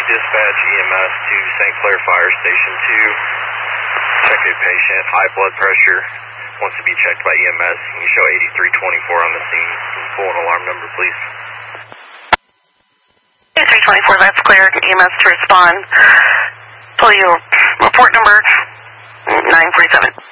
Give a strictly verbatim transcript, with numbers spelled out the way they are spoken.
dispatch E M S to Saint Clair Fire Station two. Check a patient, high blood pressure, wants to be checked by E M S. Can you show eighty-three twenty-four on the scene? Can you pull an alarm number, please? eighty-three twenty-four, that's clear. E M S to respond. Pull your report number nine forty-seven.